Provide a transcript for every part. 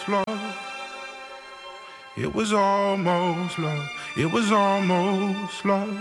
love. It was almost love. It was almost love.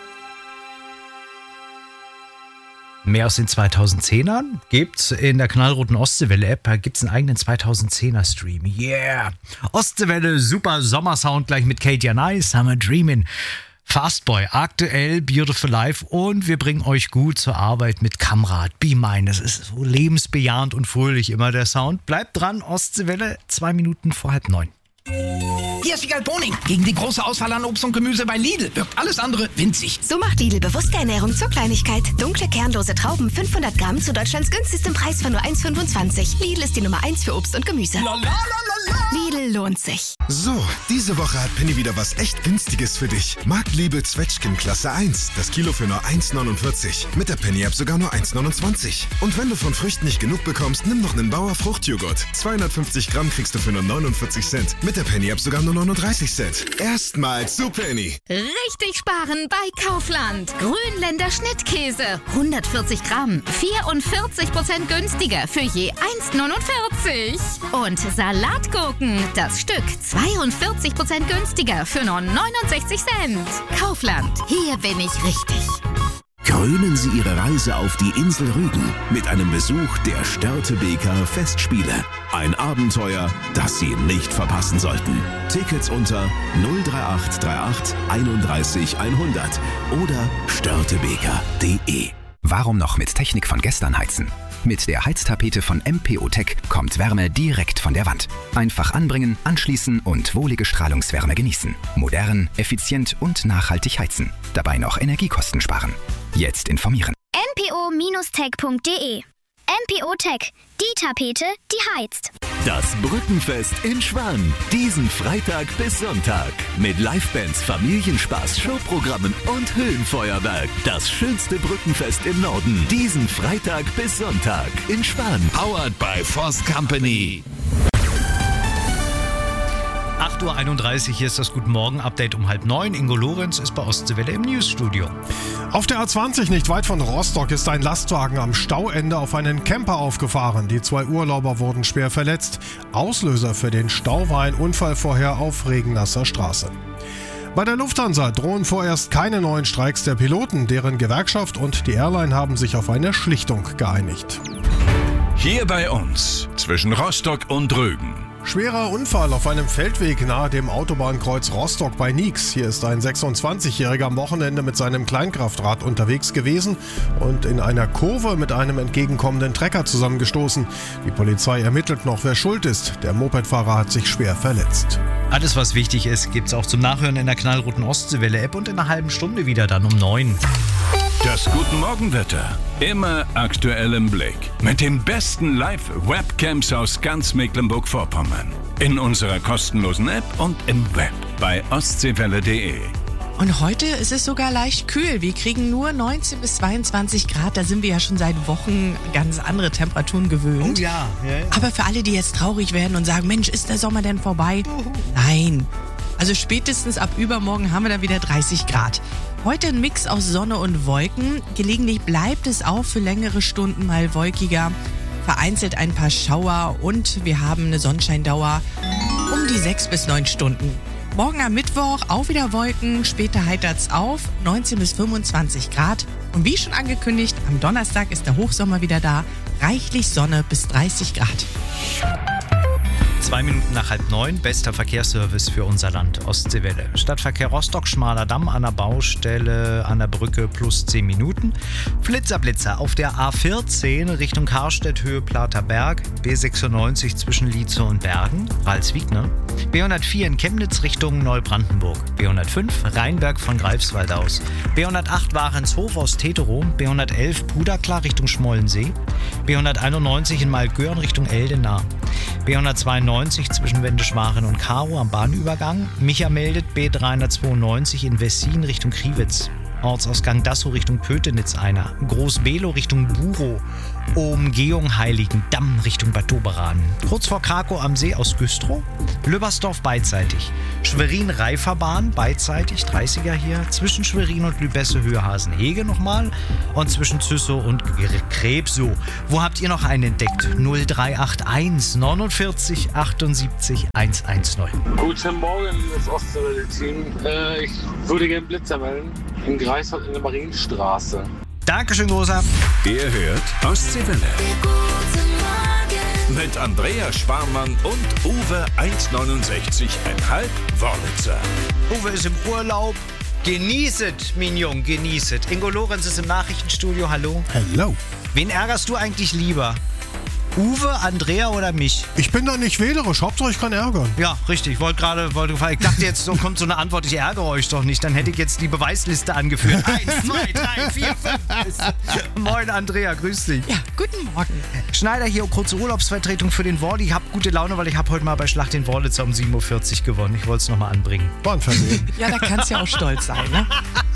Mehr aus den 2010ern gibt's in der knallroten Ostseewelle-App. Da gibt's einen eigenen 2010er-Stream. Yeah! Ostseewelle, super Sommersound gleich mit Katie Anai, Summer Dreamin'. Fastboy, aktuell Beautiful Life und wir bringen euch gut zur Arbeit mit Kamrad, Be Mine. Das ist so lebensbejahend und fröhlich immer der Sound. Bleibt dran, Ostseewelle, 2 Minuten vor 8:30. Hier ist Wiegald Boning. Gegen die große Auswahl an Obst und Gemüse bei Lidl wirkt alles andere winzig. So macht Lidl bewusste Ernährung zur Kleinigkeit. Dunkle, kernlose Trauben, 500 Gramm zu Deutschlands günstigstem Preis von nur 1,25. Lidl ist die Nummer 1 für Obst und Gemüse. Lidl lohnt sich. So, diese Woche hat Penny wieder was echt Günstiges für dich. Marktliebe Zwetschgen Klasse 1. Das Kilo für nur 1,49. Mit der Penny-App sogar nur 1,29. Und wenn du von Früchten nicht genug bekommst, nimm noch einen Bauer Fruchtjoghurt. 250 Gramm kriegst du für nur 49 Cent. Mit der Penny-App sogar nur 39 Cent. Erstmals zu Penny. Richtig sparen bei Kaufland. Grünländer Schnittkäse. 140 Gramm. 44% günstiger für je 1,49. Und Salatgurken. Das Stück 42% günstiger für nur 69 Cent. Kaufland. Hier bin ich richtig. Krönen Sie Ihre Reise auf die Insel Rügen mit einem Besuch der Störtebeker Festspiele. Ein Abenteuer, das Sie nicht verpassen sollten. Tickets unter 03838 31 100 oder störtebeker.de. Warum noch mit Technik von gestern heizen? Mit der Heiztapete von MPO-Tech kommt Wärme direkt von der Wand. Einfach anbringen, anschließen und wohlige Strahlungswärme genießen. Modern, effizient und nachhaltig heizen. Dabei noch Energiekosten sparen. Jetzt informieren. mpo-tech.de. MPO-Tech, die Tapete, die heizt. Das Brückenfest in Schwan. Diesen Freitag bis Sonntag. Mit Livebands, Familienspaß, Showprogrammen und Höhenfeuerwerk. Das schönste Brückenfest im Norden. Diesen Freitag bis Sonntag in Schwan. Powered by Voss Company. 8:31 Uhr, hier ist das Guten Morgen-Update um 8:30. Ingo Lorenz ist bei Ostseewelle im Newsstudio. Auf der A20 nicht weit von Rostock ist ein Lastwagen am Stauende auf einen Camper aufgefahren. Die 2 Urlauber wurden schwer verletzt. Auslöser für den Stau war ein Unfall vorher auf Regennasser Straße. Bei der Lufthansa drohen vorerst keine neuen Streiks der Piloten. Deren Gewerkschaft und die Airline haben sich auf eine Schlichtung geeinigt. Hier bei uns, zwischen Rostock und Rügen. Schwerer Unfall auf einem Feldweg nahe dem Autobahnkreuz Rostock bei Nieks. Hier ist ein 26-Jähriger am Wochenende mit seinem Kleinkraftrad unterwegs gewesen und in einer Kurve mit einem entgegenkommenden Trecker zusammengestoßen. Die Polizei ermittelt noch, wer schuld ist. Der Mopedfahrer hat sich schwer verletzt. Alles, was wichtig ist, gibt's auch zum Nachhören in der knallroten Ostseewelle-App und in einer halben Stunde wieder dann um 9. Das Guten Morgenwetter. Immer aktuell im Blick. Mit den besten Live-Webcams aus ganz Mecklenburg-Vorpommern. In unserer kostenlosen App und im Web bei ostseewelle.de. Und heute ist es sogar leicht kühl. Wir kriegen nur 19 bis 22 Grad. Da sind wir ja schon seit Wochen ganz andere Temperaturen gewöhnt. Oh ja. Aber für alle, die jetzt traurig werden und sagen, Mensch, ist der Sommer denn vorbei? Nein. Also spätestens ab übermorgen haben wir da wieder 30 Grad. Heute ein Mix aus Sonne und Wolken. Gelegentlich bleibt es auch für längere Stunden mal wolkiger. Vereinzelt ein paar Schauer und wir haben eine Sonnenscheindauer um die 6 bis 9 Stunden. Morgen am Mittwoch auch wieder Wolken, später heitert's auf, 19 bis 25 Grad. Und wie schon angekündigt, am Donnerstag ist der Hochsommer wieder da, reichlich Sonne bis 30 Grad. 2 Minuten nach 8:30, bester Verkehrsservice für unser Land, Ostseewelle. Stadtverkehr Rostock, schmaler Damm an der Baustelle, an der Brücke plus 10 Minuten. Flitzer auf der A14 Richtung Karstedt, Höhe Plater Berg, B96 zwischen Lietze und Bergen, Ralswiek, B104 in Chemnitz Richtung Neubrandenburg, B105 Rheinberg von Greifswald aus, B108 Warenshof aus Teterow, B111 Puderklar Richtung Schmollensee, B191 in Malgören Richtung Eldena, B192 zwischen Wendeschmaren und Karo am Bahnübergang. Micha meldet B392 in Wessin Richtung Kriwitz. Ortsausgang Dassow Richtung Pötenitz einer. Groß-Below Richtung Burow. Umgehung Heiligendamm Richtung Bad Doberan. Kurz vor Krakow am See aus Güstrow. Lübbersdorf beidseitig. Schwerin-Reiferbahn beidseitig, 30er hier. Zwischen Schwerin und Lübesse Höhe Hasenhege nochmal. Und zwischen Züssow und Krebsow. Wo habt ihr noch einen entdeckt? 0381 49 78 110. Guten Morgen, liebes Ostseewelle-Team. Ich würde gerne Blitzer melden. In Greifswald in der Marienstraße. Dankeschön, Großer. Ihr hört Ostseewelle. Mit Andrea Sparmann und Uwe 1,69,5 Wörlitzer. Uwe ist im Urlaub. Genießet, Mignon, genießet. Ingo Lorenz ist im Nachrichtenstudio. Hallo. Hello. Wen ärgerst du eigentlich lieber? Uwe, Andrea oder mich? Ich bin da nicht wählerisch, Hauptsache ich kann ärgern. Ja, richtig. Ich dachte jetzt, so kommt so eine Antwort, ich ärgere euch doch nicht. Dann hätte ich jetzt die Beweisliste angeführt. 1, 2, 3, 4, 5. Moin, Andrea, grüß dich. Ja, guten Morgen. Schneider hier, kurze Urlaubsvertretung für den Worli. Ich habe gute Laune, weil ich habe heute mal bei Schlacht den Wörlitzer um 7.40 Uhr gewonnen. Ich wollte es nochmal anbringen. War ein Versehen. Ja, da kannst du ja auch stolz sein, ne?